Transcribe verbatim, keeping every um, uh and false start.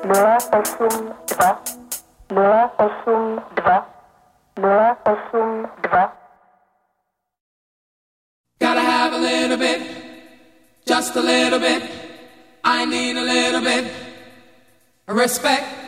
nula osm dva nula osm dva nula osm dva. Gotta have a little bit, just a little bit. I need a little bit of respect.